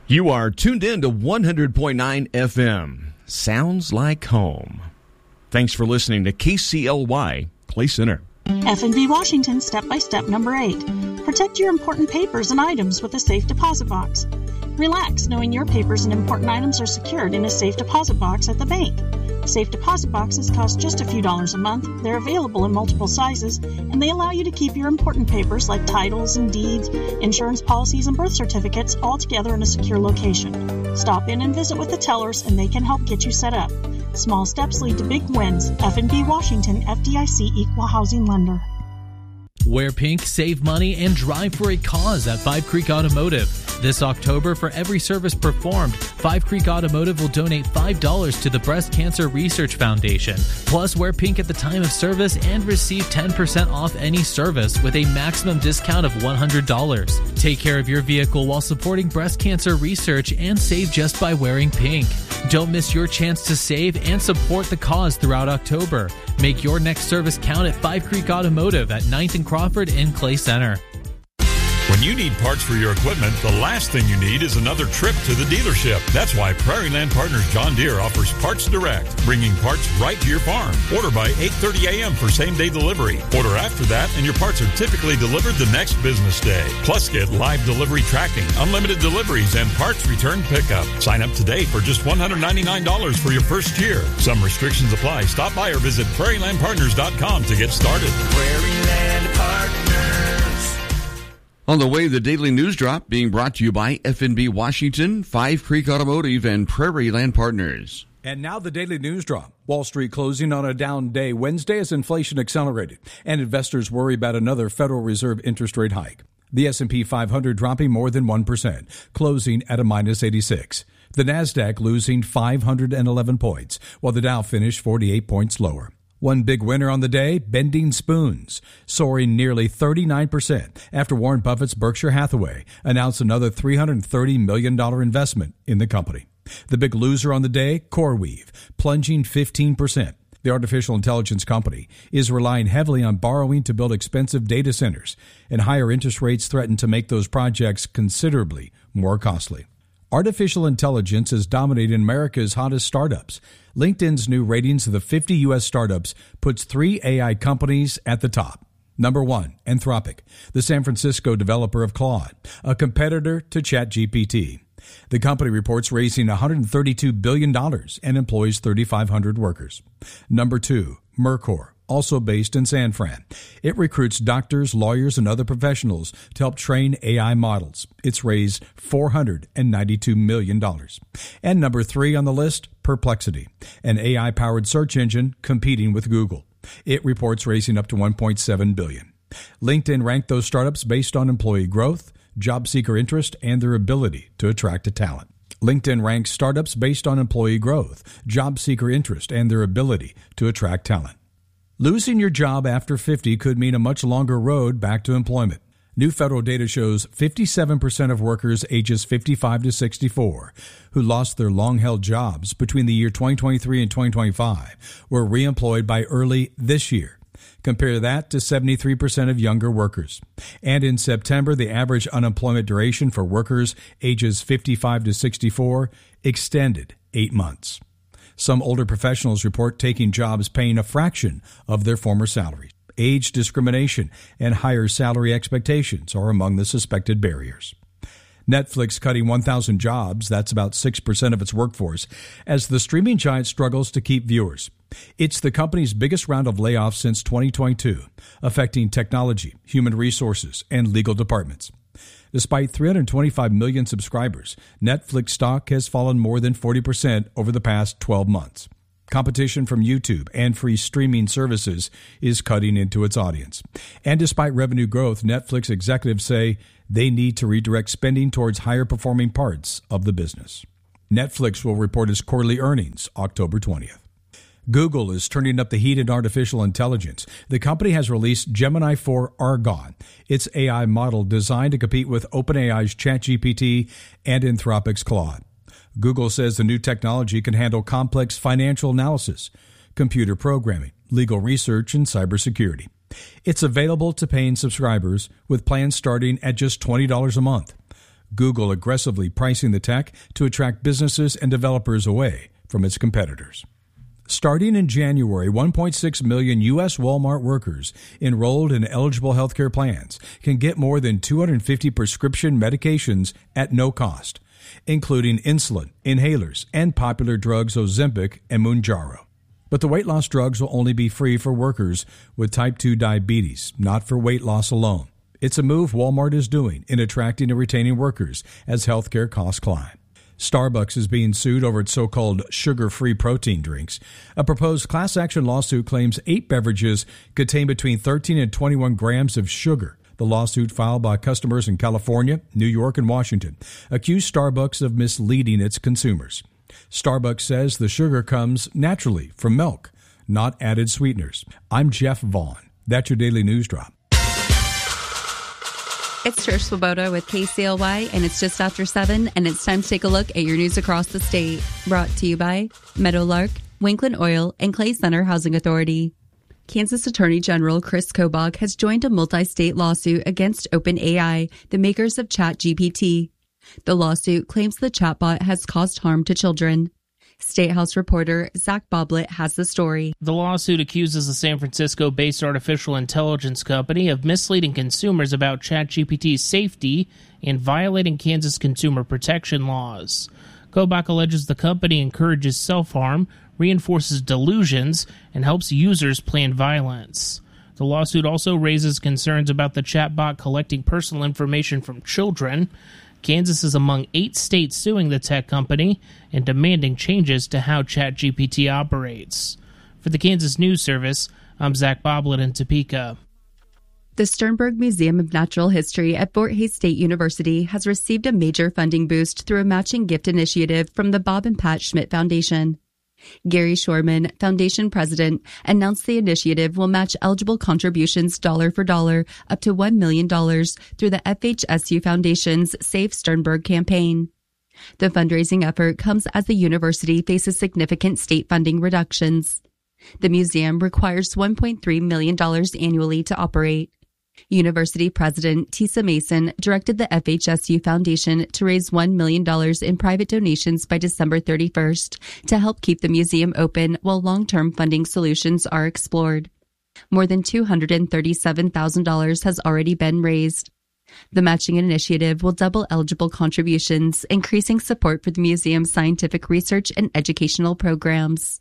You are tuned in to 100.9 FM. Sounds like home. Thanks for listening to KCLY Clay Center. F&B Washington Step-by-Step Number 8. Protect your important papers and items with a safe deposit box. Relax knowing your papers and important items are secured in a safe deposit box at the bank. Safe deposit boxes cost just a few dollars a month. They're available in multiple sizes, and they allow you to keep your important papers like titles and deeds, insurance policies, and birth certificates all together in a secure location. Stop in and visit with the tellers, and they can help get you set up. Small steps lead to big wins. F&B Washington, FDIC Equal Housing Lender. Wear pink, save money, and drive for a cause at Five Creek Automotive. This October, for every service performed, Five Creek Automotive will donate $5 to the Breast Cancer Research Foundation. Plus, wear pink at the time of service and receive 10% off any service with a maximum discount of $100. Take care of your vehicle while supporting breast cancer research and save just by wearing pink. Don't miss your chance to save and support the cause throughout October. Make your next service count at Five Creek Automotive at 9th and Crawford in Clay Center. When you need parts for your equipment, the last thing you need is another trip to the dealership. That's why Prairie Land Partners John Deere offers Parts Direct, bringing parts right to your farm. Order by 8:30 a.m. for same-day delivery. Order after that, and your parts are typically delivered the next business day. Plus, get live delivery tracking, unlimited deliveries, and parts return pickup. Sign up today for just $199 for your first year. Some restrictions apply. Stop by or visit prairielandpartners.com to get started. Prairie Land Partners. On the way, the Daily News Drop being brought to you by F&B Washington, Five Creek Automotive, and Prairie Land Partners. And now the Daily News Drop. Wall Street closing on a down day Wednesday as inflation accelerated, and investors worry about another Federal Reserve interest rate hike. The S&P 500 dropping more than 1%, closing at a minus 86. The NASDAQ losing 511 points, while the Dow finished 48 points lower. One big winner on the day, Bending Spoons, soaring nearly 39% after Warren Buffett's Berkshire Hathaway announced another $330 million investment in the company. The big loser on the day, CoreWeave, plunging 15%. The artificial intelligence company is relying heavily on borrowing to build expensive data centers, and higher interest rates threaten to make those projects considerably more costly. Artificial intelligence is dominating America's hottest startups. LinkedIn's new ratings of the 50 U.S. startups puts 3 AI companies at the top. Number 1, Anthropic, the San Francisco developer of Claude, a competitor to ChatGPT. The company reports raising $132 billion and employs 3,500 workers. Number 2, Mercor, also based in San Fran. It recruits doctors, lawyers, and other professionals to help train AI models. It's raised $492 million. And number 3 on the list, Perplexity, an AI-powered search engine competing with Google. It reports raising up to $1.7 billion. LinkedIn ranked those startups based on employee growth, job seeker interest, and their ability to attract talent. LinkedIn ranks startups based on employee growth, job seeker interest, and their ability to attract talent. Losing your job after 50 could mean a much longer road back to employment. New federal data shows 57% of workers ages 55 to 64 who lost their long-held jobs between the year 2023 and 2025 were reemployed by early this year. Compare that to 73% of younger workers. And in September, the average unemployment duration for workers ages 55 to 64 extended 8 months. Some older professionals report taking jobs paying a fraction of their former salaries. Age discrimination and higher salary expectations are among the suspected barriers. Netflix cutting 1,000 jobs, that's about 6% of its workforce, as the streaming giant struggles to keep viewers. It's the company's biggest round of layoffs since 2022, affecting technology, human resources, and legal departments. Despite 325 million subscribers, Netflix stock has fallen more than 40% over the past 12 months. Competition from YouTube and free streaming services is cutting into its audience. And despite revenue growth, Netflix executives say they need to redirect spending towards higher-performing parts of the business. Netflix will report its quarterly earnings October 20th. Google is turning up the heat in artificial intelligence. The company has released Gemini 4 Argon, its AI model designed to compete with OpenAI's ChatGPT and Anthropic's Claude. Google says the new technology can handle complex financial analysis, computer programming, legal research, and cybersecurity. It's available to paying subscribers with plans starting at just $20 a month. Google aggressively pricing the tech to attract businesses and developers away from its competitors. Starting in January, 1.6 million U.S. Walmart workers enrolled in eligible healthcare plans can get more than 250 prescription medications at no cost, including insulin, inhalers, and popular drugs Ozempic and Mounjaro. But the weight loss drugs will only be free for workers with type 2 diabetes, not for weight loss alone. It's a move Walmart is doing in attracting and retaining workers as healthcare costs climb. Starbucks is being sued over its so-called sugar-free protein drinks. A proposed class action lawsuit claims 8 beverages contain between 13 and 21 grams of sugar. The lawsuit, filed by customers in California, New York, and Washington, accused Starbucks of misleading its consumers. Starbucks says the sugar comes naturally from milk, not added sweeteners. I'm Jeff Vaughn. That's your Daily News Drop. It's Trish Swoboda with KCLY, and it's just after 7, and it's time to take a look at your news across the state. Brought to you by Meadowlark, Winkland Oil, and Clay Center Housing Authority. Kansas Attorney General Chris Kobach has joined a multi-state lawsuit against OpenAI, the makers of ChatGPT. The lawsuit claims the chatbot has caused harm to children. State House reporter Zach Boblet has the story. The lawsuit accuses the San Francisco-based artificial intelligence company of misleading consumers about ChatGPT's safety and violating Kansas consumer protection laws. Kobach alleges the company encourages self-harm, reinforces delusions, and helps users plan violence. The lawsuit also raises concerns about the chatbot collecting personal information from children. Kansas is among 8 states suing the tech company and demanding changes to how ChatGPT operates. For the Kansas News Service, I'm Zach Boblet in Topeka. The Sternberg Museum of Natural History at Fort Hays State University has received a major funding boost through a matching gift initiative from the Bob and Pat Schmidt Foundation. Gary Shorman, foundation president, announced the initiative will match eligible contributions dollar for dollar up to $1 million through the FHSU Foundation's Save Sternberg campaign. The fundraising effort comes as the university faces significant state funding reductions. The museum requires $1.3 million annually to operate. University President Tisa Mason directed the FHSU Foundation to raise $1 million in private donations by December 31st to help keep the museum open while long-term funding solutions are explored. More than $237,000 has already been raised. The matching initiative will double eligible contributions, increasing support for the museum's scientific research and educational programs.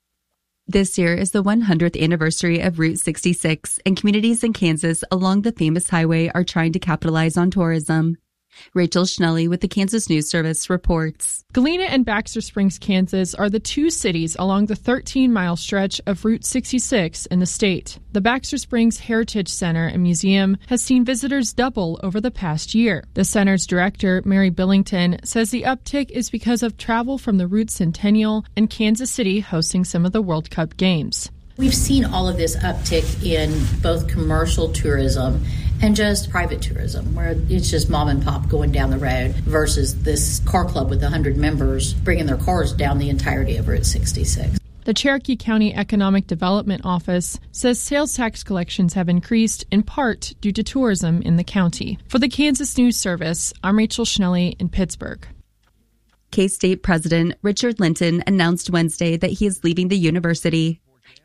This year is the 100th anniversary of Route 66, and communities in Kansas along the famous highway are trying to capitalize on tourism. Rachel Schnelly with the Kansas News Service reports. Galena and Baxter Springs, Kansas are the 2 cities along the 13-mile stretch of Route 66 in the state. The Baxter Springs Heritage Center and Museum has seen visitors double over the past year. The center's director, Mary Billington, says the uptick is because of travel from the Route Centennial and Kansas City hosting some of the World Cup games. We've seen all of this uptick in both commercial tourism and just private tourism, where it's just mom and pop going down the road versus this car club with 100 members bringing their cars down the entirety of Route 66. The Cherokee County Economic Development Office says sales tax collections have increased in part due to tourism in the county. For the Kansas News Service, I'm Rachel Schnelly in Pittsburgh. K-State President Richard Linton announced Wednesday that he is leaving the university.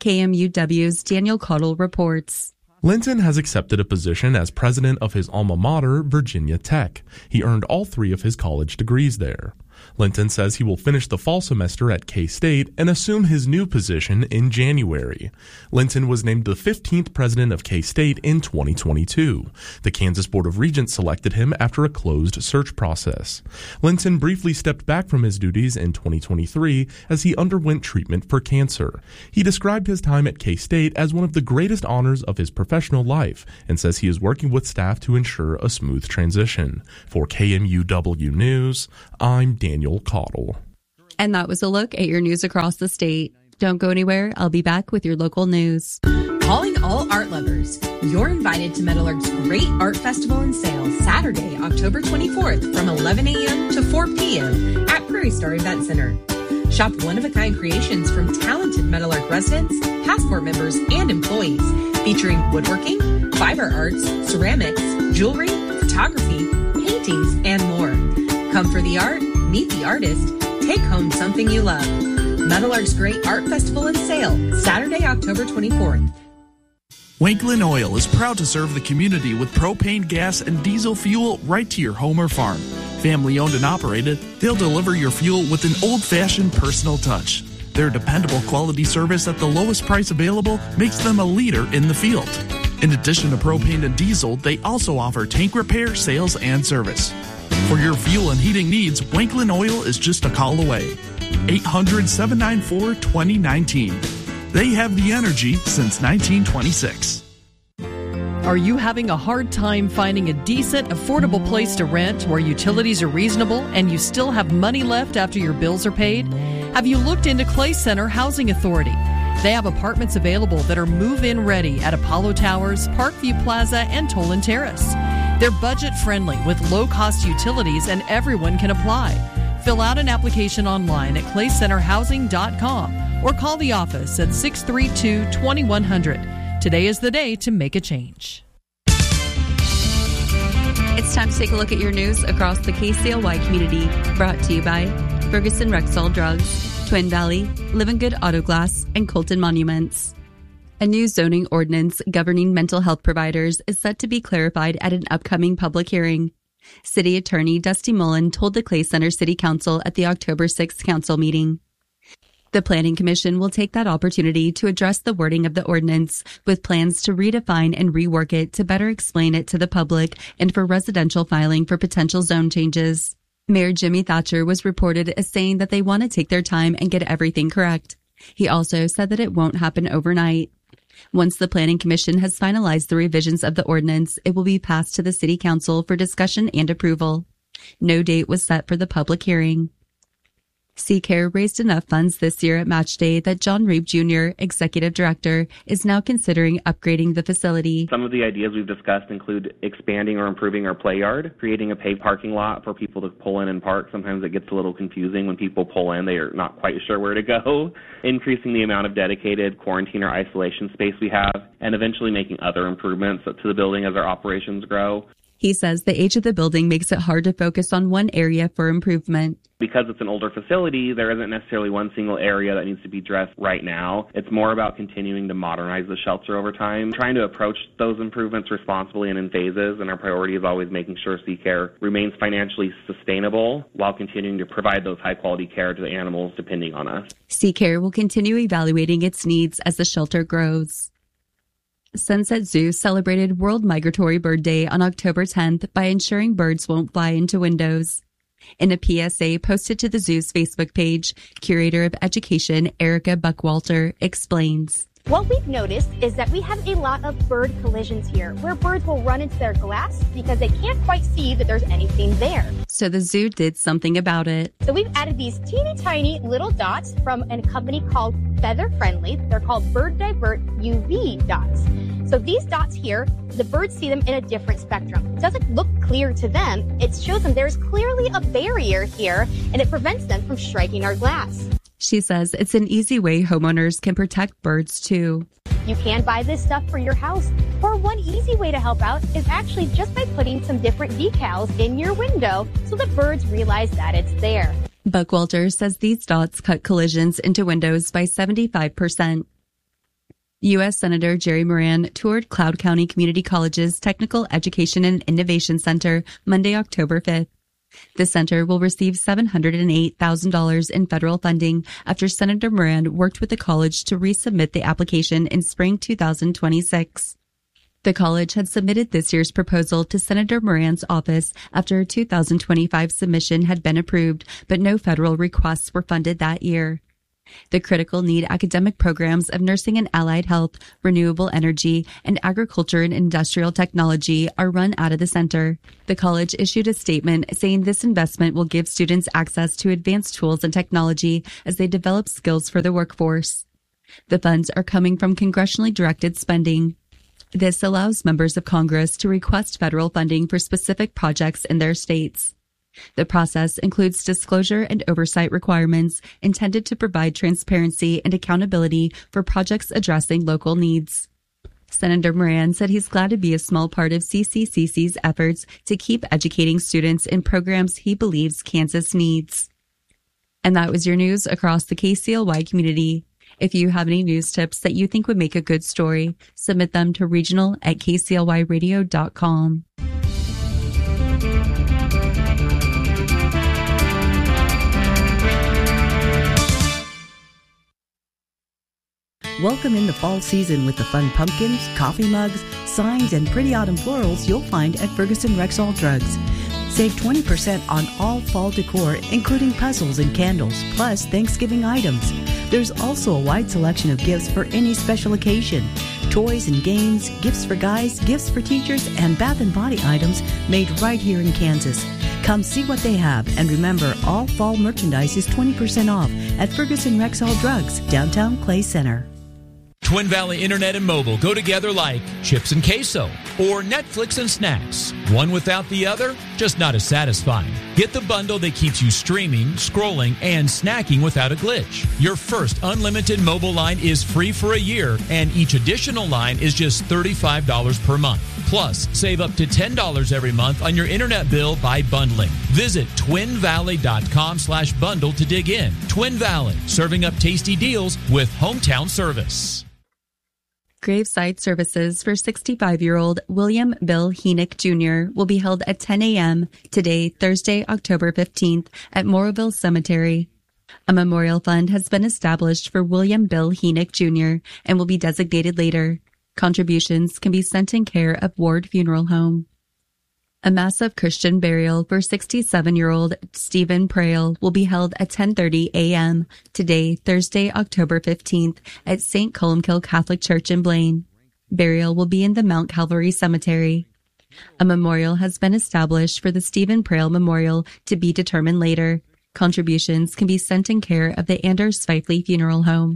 KMUW's Daniel Cottle reports. Linton has accepted a position as president of his alma mater, Virginia Tech. He earned all 3 of his college degrees there. Linton says he will finish the fall semester at K-State and assume his new position in January. Linton was named the 15th president of K-State in 2022. The Kansas Board of Regents selected him after a closed search process. Linton briefly stepped back from his duties in 2023 as he underwent treatment for cancer. He described his time at K-State as one of the greatest honors of his professional life and says he is working with staff to ensure a smooth transition. For KMUW News, I'm Daniel Cottle. And that was a look at your news across the state. Don't go anywhere. I'll be back with your local news. Calling all art lovers. You're invited to Meadowlark's Great Art Festival and Sale Saturday, October 24th from 11 a.m. to 4 p.m. at Prairie Star Event Center. Shop one-of-a-kind creations from talented Meadowlark residents, Passport members, and employees, featuring woodworking, fiber arts, ceramics, jewelry, photography, paintings, and more. Come for the art, meet the artist, take home something you love. Meadowlark's Great Art Festival and Sale, Saturday, October 24th. Wanklin Oil is proud to serve the community with propane, gas, and diesel fuel right to your home or farm. Family owned and operated, they'll deliver your fuel with an old-fashioned personal touch. Their dependable quality service at the lowest price available makes them a leader in the field. In addition to propane and diesel, they also offer tank repair, sales, and service. For your fuel and heating needs, Wanklin Oil is just a call away. 800-794-2019. They have the energy since 1926. Are you having a hard time finding a decent, affordable place to rent where utilities are reasonable and you still have money left after your bills are paid? Have you looked into Clay Center Housing Authority? They have apartments available that are move-in ready at Apollo Towers, Parkview Plaza, and Tolan Terrace. They're budget-friendly with low-cost utilities and everyone can apply. Fill out an application online at claycenterhousing.com or call the office at 632-2100. Today is the day to make a change. It's time to take a look at your news across the KCLY community. Brought to you by Ferguson Rexall Drugs, Twin Valley, Living Good Auto Glass, and Colton Monuments. A new zoning ordinance governing mental health providers is set to be clarified at an upcoming public hearing. City Attorney Dusty Mullen told the Clay Center City Council at the October 6th council meeting. The Planning Commission will take that opportunity to address the wording of the ordinance, with plans to redefine and rework it to better explain it to the public and for residential filing for potential zone changes. Mayor Jimmy Thatcher was reported as saying that they want to take their time and get everything correct. He also said that it won't happen overnight. Once the Planning Commission has finalized the revisions of the ordinance, it will be passed to the City Council for discussion and approval. No date was set for the public hearing. CCARE raised enough funds this year at Match Day that John Reeb Jr., Executive Director, is now considering upgrading the facility. Some of the ideas we've discussed include expanding or improving our play yard, creating a paved parking lot for people to pull in and park. Sometimes it gets a little confusing when people pull in. They are not quite sure where to go. Increasing the amount of dedicated quarantine or isolation space we have, and eventually making other improvements to the building as our operations grow. He says the age of the building makes it hard to focus on one area for improvement. Because it's an older facility, there isn't necessarily one single area that needs to be addressed right now. It's more about continuing to modernize the shelter over time, trying to approach those improvements responsibly and in phases, and our priority is always making sure CCARE remains financially sustainable while continuing to provide those high-quality care to the animals depending on us. CCARE will continue evaluating its needs as the shelter grows. Sunset Zoo celebrated World Migratory Bird Day on October 10th by ensuring birds won't fly into windows. In a PSA posted to the zoo's Facebook page, Curator of Education Erica Buckwalter explains. What we've noticed is that we have a lot of bird collisions here, where birds will run into their glass because they can't quite see that there's anything there. So the zoo did something about it. So we've added these teeny tiny little dots from a company called Feather Friendly. They're called Bird Divert UV dots. So these dots here, the birds see them in a different spectrum. It doesn't look clear to them. It shows them there's clearly a barrier here, and it prevents them from striking our glass. She says it's an easy way homeowners can protect birds too. You can buy this stuff for your house, or one easy way to help out is actually just by putting some different decals in your window so the birds realize that it's there. Buckwalter says these dots cut collisions into windows by 75%. U.S. Senator Jerry Moran toured Cloud County Community College's Technical Education and Innovation Center Monday, October 5th. The center will receive $708,000 in federal funding after Senator Moran worked with the college to resubmit the application in spring 2026. The college had submitted this year's proposal to Senator Moran's office after a 2025 submission had been approved, but no federal requests were funded that year. The critical need academic programs of nursing and allied health, renewable energy, and agriculture and industrial technology are run out of the center. The college issued a statement saying this investment will give students access to advanced tools and technology as they develop skills for the workforce. The funds are coming from congressionally directed spending. This allows members of Congress to request federal funding for specific projects in their states. The process includes disclosure and oversight requirements intended to provide transparency and accountability for projects addressing local needs. Senator Moran said he's glad to be a small part of CCCC's efforts to keep educating students in programs he believes Kansas needs. And that was your news across the KCLY community. If you have any news tips that you think would make a good story, submit them to regional@kclyradio.com. Welcome in the fall season with the fun pumpkins, coffee mugs, signs, and pretty autumn florals you'll find at Ferguson Rexall Drugs. Save 20% on all fall decor, including puzzles and candles, plus Thanksgiving items. There's also a wide selection of gifts for any special occasion. Toys and games, gifts for guys, gifts for teachers, and bath and body items made right here in Kansas. Come see what they have, and remember, all fall merchandise is 20% off at Ferguson Rexall Drugs, downtown Clay Center. Twin Valley Internet and Mobile go together like chips and queso or Netflix and snacks. One without the other, just not as satisfying. Get the bundle that keeps you streaming, scrolling, and snacking without a glitch. Your first unlimited mobile line is free for a year, and each additional line is just $35 per month. Plus, save up to $10 every month on your internet bill by bundling. Visit twinvalley.com/bundle to dig in. Twin Valley, serving up tasty deals with hometown service. Graveside services for 65-year-old William Bill Heenick Jr. will be held at 10 a.m. today, Thursday, October 15th, at Morrowville Cemetery. A memorial fund has been established for William Bill Heenick Jr. and will be designated later. Contributions can be sent in care of Ward Funeral Home. A massive Christian burial for 67-year-old Stephen Prail will be held at 10:30 a.m. today, Thursday, October 15th, at St. Columkill Catholic Church in Blaine. Burial will be in the Mount Calvary Cemetery. A memorial has been established for the Stephen Prail Memorial to be determined later. Contributions can be sent in care of the Anders Svifley Funeral Home.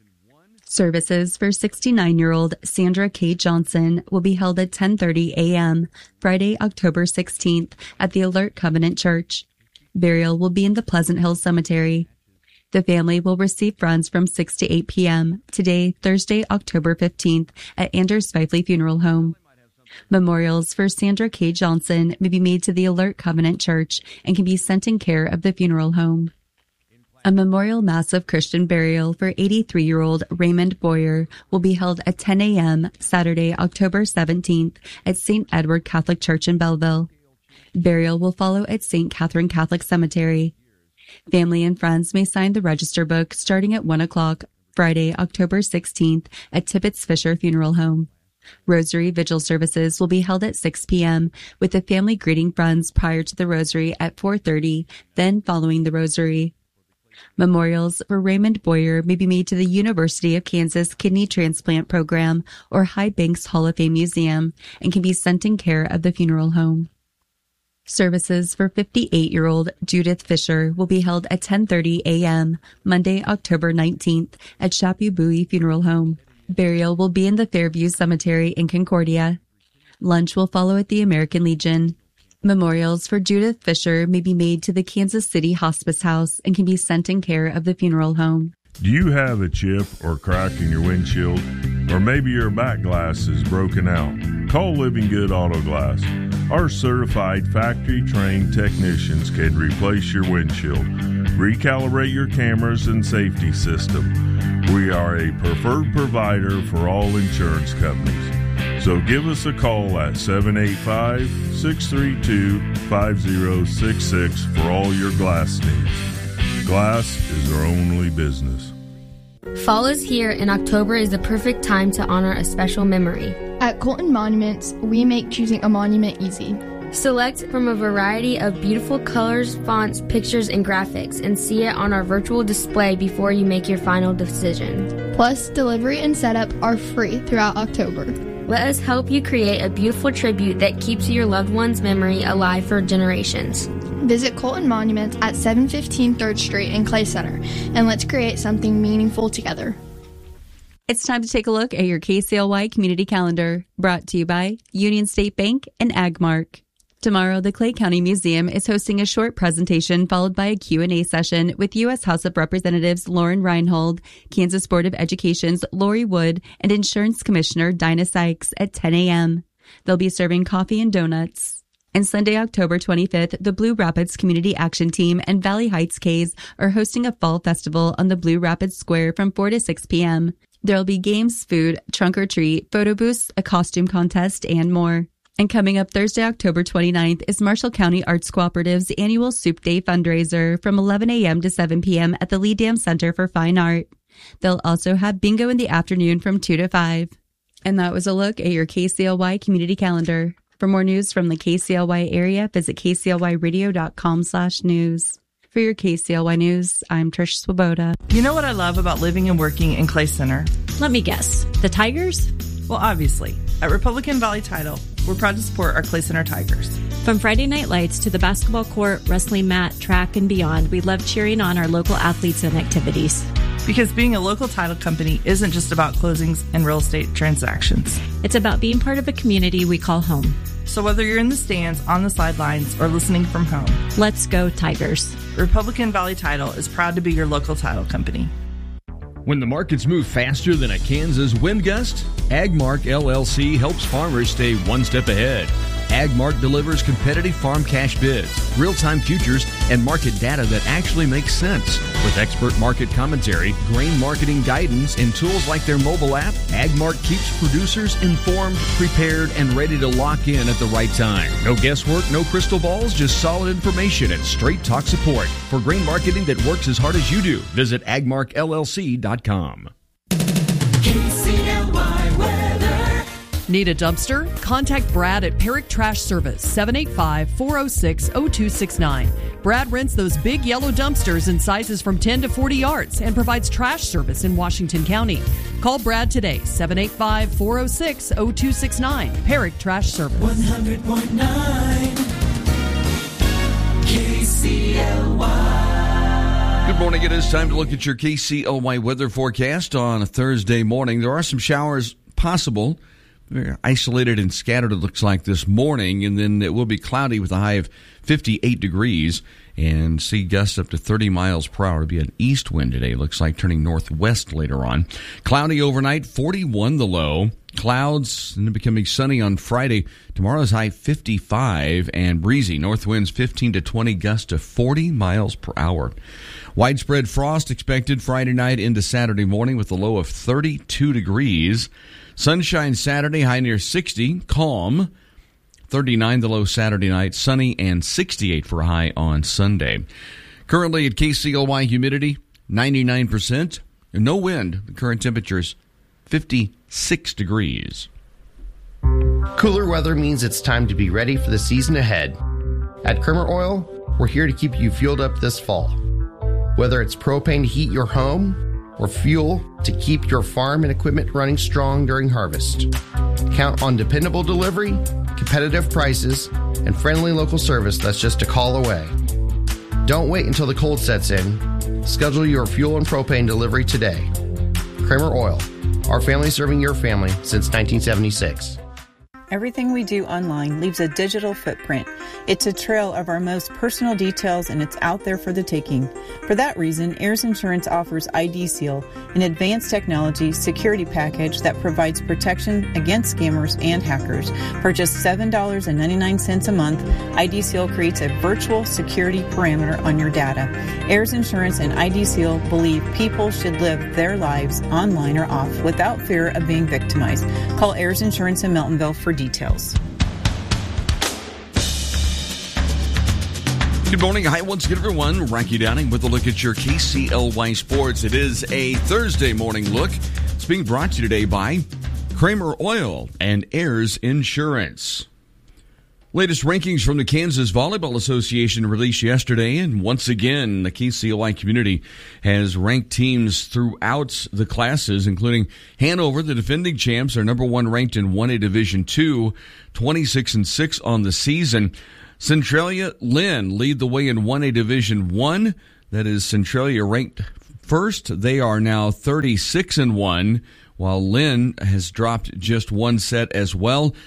Services for 69-year-old Sandra K. Johnson will be held at 10:30 a.m. Friday, October 16th at the Alert Covenant Church. Burial will be in the Pleasant Hill Cemetery. The family will receive funds from 6 to 8 p.m. today, Thursday, October 15th at Anders Svifley Funeral Home. Memorials for Sandra K. Johnson may be made to the Alert Covenant Church and can be sent in care of the funeral home. A memorial mass of Christian burial for 83-year-old Raymond Boyer will be held at 10 a.m. Saturday, October 17th at St. Edward Catholic Church in Belleville. Burial will follow at St. Catherine Catholic Cemetery. Family and friends may sign the register book starting at 1 o'clock Friday, October 16th at Tibbetts Fisher Funeral Home. Rosary Vigil services will be held at 6 p.m. with the family greeting friends prior to the Rosary at 4:30, then following the Rosary. Memorials for Raymond Boyer may be made to the University of Kansas Kidney Transplant Program or High Banks Hall of Fame Museum and can be sent in care of the funeral home. Services for 58-year-old Judith Fisher will be held at 10:30 a.m. Monday, October 19th at Chapu-Bowie Funeral Home. Burial will be in the Fairview Cemetery in Concordia. Lunch will follow at the American Legion. Memorials for Judith Fisher may be made to the Kansas City Hospice House and can be sent in care of the funeral home. Do you have a chip or crack in your windshield? Or maybe your back glass is broken out? Call Living Good Auto Glass. Our certified factory-trained technicians can replace your windshield, recalibrate your cameras and safety system. We are a preferred provider for all insurance companies. So give us a call at 785-632-5066 for all your glass needs. Glass is our only business. Fall is here, and October is the perfect time to honor a special memory. At Colton Monuments, we make choosing a monument easy. Select from a variety of beautiful colors, fonts, pictures, and graphics, and see it on our virtual display before you make your final decision. Plus, delivery and setup are free throughout October. Let us help you create a beautiful tribute that keeps your loved one's memory alive for generations. Visit Colton Monuments at 715 3rd Street in Clay Center, and let's create something meaningful together. It's time to take a look at your KCLY community calendar, brought to you by Union State Bank and Agmark. Tomorrow, the Clay County Museum is hosting a short presentation followed by a Q&A session with U.S. House of Representatives Lauren Reinhold, Kansas Board of Education's Lori Wood, and Insurance Commissioner Dinah Sykes at 10 a.m. They'll be serving coffee and donuts. And Sunday, October 25th, the Blue Rapids Community Action Team and Valley Heights K's are hosting a fall festival on the Blue Rapids Square from 4 to 6 p.m. There'll be games, food, trunk or treat, photo booths, a costume contest, and more. And coming up Thursday, October 29th, is Marshall County Arts Cooperative's annual Soup Day fundraiser from 11 a.m. to 7 p.m. at the Lee Dam Center for Fine Art. They'll also have bingo in the afternoon from 2 to 5. And that was a look at your KCLY community calendar. For more news from the KCLY area, visit kclyradio.com/news. For your KCLY News, I'm Trish Swoboda. You know what I love about living and working in Clay Center? Let me guess. The Tigers? Well, obviously. At Republican Valley Title, we're proud to support our Clay Center Tigers. From Friday night lights to the basketball court, wrestling mat, track, and beyond, we love cheering on our local athletes and activities. Because being a local title company isn't just about closings and real estate transactions. It's about being part of a community we call home. So whether you're in the stands, on the sidelines, or listening from home, let's go Tigers. Republican Valley Title is proud to be your local title company. When the markets move faster than a Kansas wind gust, AgMark LLC helps farmers stay one step ahead. AgMark delivers competitive farm cash bids, real-time futures, and market data that actually makes sense. With expert market commentary, grain marketing guidance, and tools like their mobile app, AgMark keeps producers informed, prepared, and ready to lock in at the right time. No guesswork, no crystal balls, just solid information and straight talk support. For grain marketing that works as hard as you do, visit agmarkllc.com. KCLY weather. Need a dumpster? Contact Brad at Perrick Trash Service, 785-406-0269. Brad rents those big yellow dumpsters in sizes from 10 to 40 yards and provides trash service in Washington County. Call Brad today, 785-406-0269. Perrick Trash Service. 100.9 KCLY. Good morning. It is time to look at your KCLY weather forecast on a Thursday morning. There are some showers possible. They're isolated and scattered, it looks like, this morning, and then it will be cloudy with a high of 58 degrees and see gusts up to 30 miles per hour. It'll be an east wind today, looks like, turning northwest later on. Cloudy overnight, 41 the low. Clouds and becoming sunny on Friday. Tomorrow's high 55 and breezy. North winds 15 to 20, gusts to 40 miles per hour. Widespread frost expected Friday night into Saturday morning with a low of 32 degrees. Sunshine Saturday, high near 60, calm. 39 the low Saturday night, sunny, and 68 for a high on Sunday. Currently at KCLY, humidity 99%, and no wind. The current temperature is 56 degrees. Cooler weather means it's time to be ready for the season ahead. At Kramer Oil, we're here to keep you fueled up this fall. Whether it's propane to heat your home or fuel to keep your farm and equipment running strong during harvest. Count on dependable delivery, competitive prices, and friendly local service that's just a call away. Don't wait until the cold sets in. Schedule your fuel and propane delivery today. Kramer Oil, our family serving your family since 1976. Everything we do online leaves a digital footprint. It's a trail of our most personal details, and it's out there for the taking. For that reason, Ayers Insurance offers ID Seal, an advanced technology security package that provides protection against scammers and hackers. For just $7.99 a month, ID Seal creates a virtual security perimeter on your data. Ayers Insurance and ID Seal believe people should live their lives online or off without fear of being victimized. Call Ayers Insurance in Meltonville for details. Good morning. Hi, once again, everyone. Rocky Downing with a look at your KCLY Sports. It is a Thursday morning look. It's being brought to you today by Kramer Oil and Ayers Insurance. Latest rankings from the Kansas Volleyball Association released yesterday, and once again, the KCLY community has ranked teams throughout the classes, including Hanover, the defending champs, are number one ranked in 1A Division II, 26-6 on the season. Centralia Lynn lead the way in 1A Division I. That is Centralia ranked first. They are now 36-1, while Lynn has dropped just one set as well.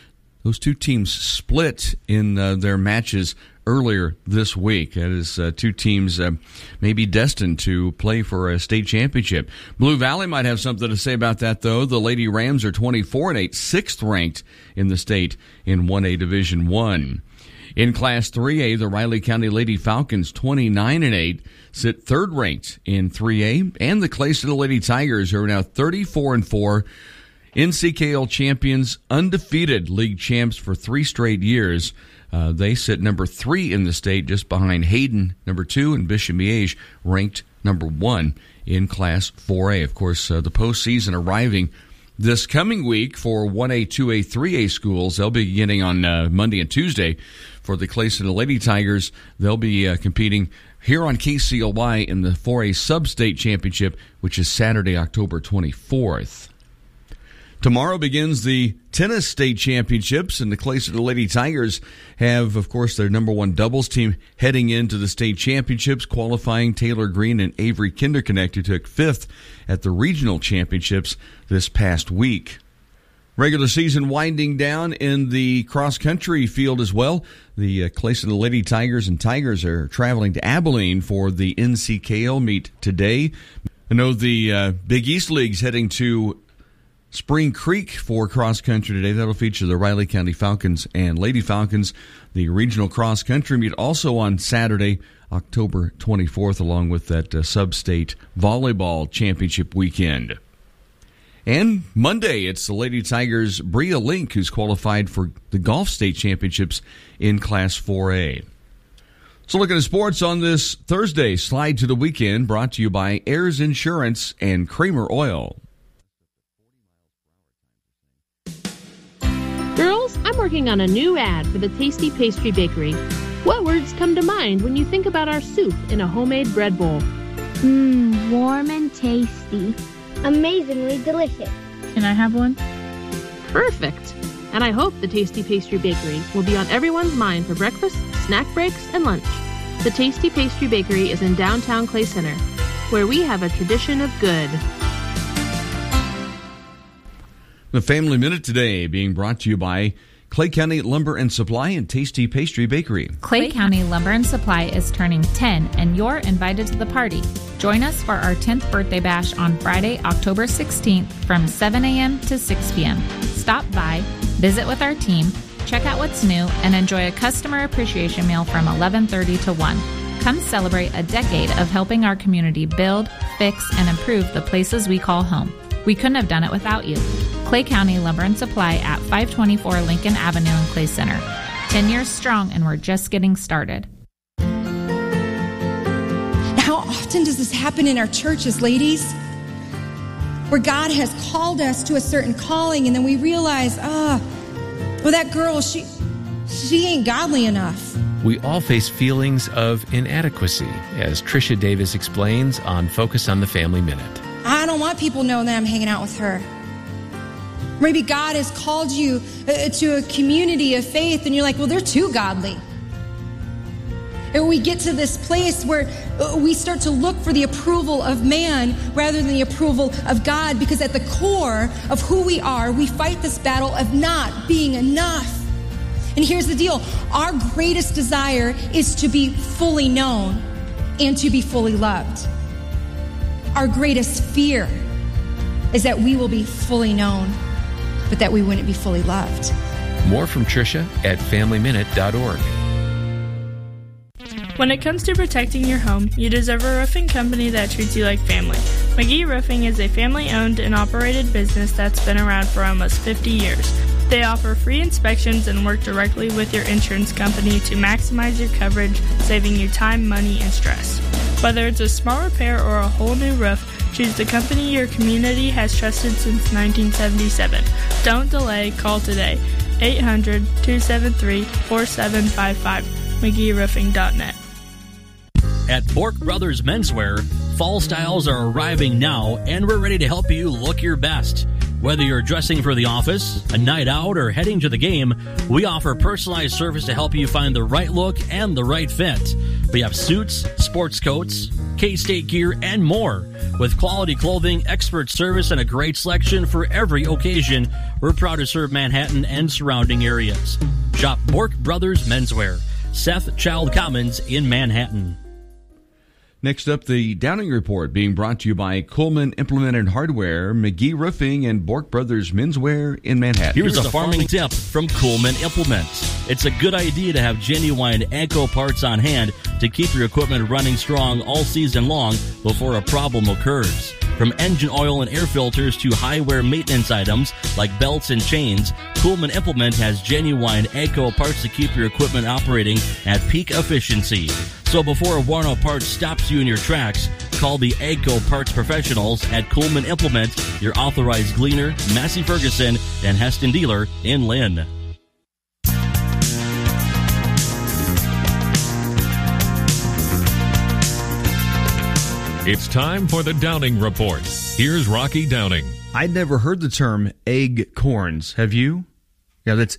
Those two teams split in their matches earlier this week. That is two teams maybe destined to play for a state championship. Blue Valley might have something to say about that, though. The Lady Rams are 24-8, 6th ranked in the state in 1A Division I. In Class 3A, the Riley County Lady Falcons, 29-8, sit 3rd ranked in 3A, and the Clay City Lady Tigers are now 34-4, NCKL champions, undefeated league champs for 3 straight years. They sit number 3 in the state, just behind Hayden, number 2, and Bishop Miege, ranked number 1 in Class 4A. Of course, the postseason arriving this coming week for 1A, 2A, 3A schools. They'll be beginning on Monday and Tuesday. For the Clay City Lady Tigers, they'll be competing here on KCLY in the 4A Sub-State Championship, which is Saturday, October 24th. Tomorrow begins the tennis state championships, and the Clay City Lady Tigers have, of course, their number 1 doubles team heading into the state championships, qualifying Taylor Green and Avery Kinderconnect, who took 5th at the regional championships this past week. Regular season winding down in the cross-country field as well. The Clay City Lady Tigers and Tigers are traveling to Abilene for the NCKL meet today. I know the Big East League's heading to Spring Creek for cross-country today. That'll feature the Riley County Falcons and Lady Falcons. The regional cross-country meet also on Saturday, October 24th, along with that sub-state volleyball championship weekend. And Monday, it's the Lady Tigers' Bria Link, who's qualified for the golf state championships in Class 4A. So looking at sports on this Thursday, slide to the weekend, brought to you by Ayers Insurance and Kramer Oil. Girls, I'm working on a new ad for the Tasty Pastry Bakery. What words come to mind when you think about our soup in a homemade bread bowl? Warm and tasty. Amazingly delicious. Can I have one? Perfect. And I hope the Tasty Pastry Bakery will be on everyone's mind for breakfast, snack breaks, and lunch. The Tasty Pastry Bakery is in downtown Clay Center, where we have a tradition of good. The Family Minute today being brought to you by Clay County Lumber and Supply and Tasty Pastry Bakery. Clay County Lumber and Supply is turning 10, and you're invited to the party. Join us for our 10th birthday bash on Friday, October 16th from 7 a.m. to 6 p.m. Stop by, visit with our team, check out what's new, and enjoy a customer appreciation meal from 11:30 to 1. Come celebrate a decade of helping our community build, fix, and improve the places we call home. We couldn't have done it without you. Clay County Lumber and Supply at 524 Lincoln Avenue in Clay Center. 10 years strong, and we're just getting started. How often does this happen in our churches, ladies? Where God has called us to a certain calling, and then we realize, well, that girl, she ain't godly enough. We all face feelings of inadequacy, as Tricia Davis explains on Focus on the Family Minute. I don't want people knowing that I'm hanging out with her. Maybe God has called you to a community of faith, and you're like, well, they're too godly. And we get to this place where we start to look for the approval of man rather than the approval of God, because at the core of who we are, we fight this battle of not being enough. And here's the deal. Our greatest desire is to be fully known and to be fully loved. Our greatest fear is that we will be fully known, but that we wouldn't be fully loved. More from Tricia at FamilyMinute.org. When it comes to protecting your home, you deserve a roofing company that treats you like family. McGee Roofing is a family-owned and operated business that's been around for almost 50 years. They offer free inspections and work directly with your insurance company to maximize your coverage, saving you time, money, and stress. Whether it's a small repair or a whole new roof, choose the company your community has trusted since 1977. Don't delay, call today. 800-273-4755, McGeeRoofing.net. At Bork Brothers Menswear, fall styles are arriving now, and we're ready to help you look your best. Whether you're dressing for the office, a night out, or heading to the game, we offer personalized service to help you find the right look and the right fit. We have suits, sports coats, K-State gear, and more. With quality clothing, expert service, and a great selection for every occasion, we're proud to serve Manhattan and surrounding areas. Shop Bork Brothers Menswear, Seth Child Commons in Manhattan. Next up, the Downing Report being brought to you by Coleman Implement and Hardware, McGee Roofing, and Bork Brothers Menswear in Manhattan. Here's a farming tip from Coleman Implement. It's a good idea to have genuine AGCO parts on hand to keep your equipment running strong all season long before a problem occurs. From engine oil and air filters to high-wear maintenance items like belts and chains, Coleman Implement has genuine AGCO parts to keep your equipment operating at peak efficiency. So before a worn-out part stops you in your tracks, call the AGCO parts professionals at Coleman Implement, your authorized Gleaner, Massey Ferguson, and Heston dealer in Lynn. It's time for the Downing Report. Here's Rocky Downing. I'd never heard the term egg corns. Have you? Yeah, that's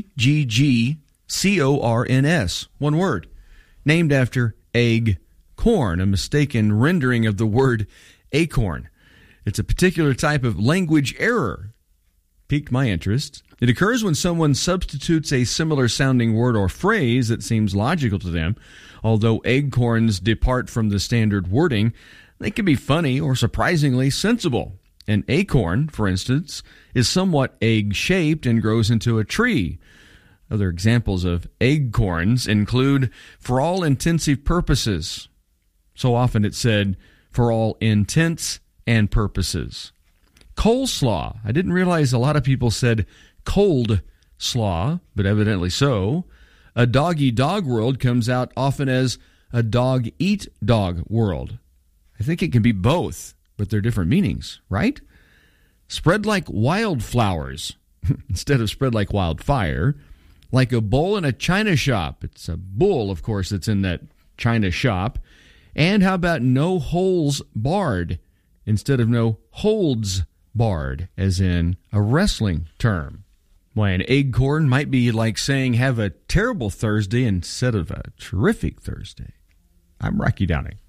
EGGCORNS. One word. Named after egg corn, a mistaken rendering of the word acorn. It's a particular type of language error. Piqued my interest. It occurs when someone substitutes a similar sounding word or phrase that seems logical to them. Although acorns depart from the standard wording, they can be funny or surprisingly sensible. An acorn, for instance, is somewhat egg-shaped and grows into a tree. Other examples of acorns include for all intensive purposes. So often it's said for all intents and purposes. Coleslaw. I didn't realize a lot of people said cold slaw, but evidently so. A dog-eat-dog world comes out often as a dog-eat-dog world. I think it can be both, but they're different meanings, right? Spread like wildflowers instead of spread like wildfire. Like a bull in a china shop. It's a bull, of course, that's in that china shop. And how about no holes barred instead of no holds barred, as in a wrestling term? Why, an acorn might be like saying have a terrible Thursday instead of a terrific Thursday. I'm Rocky Downing.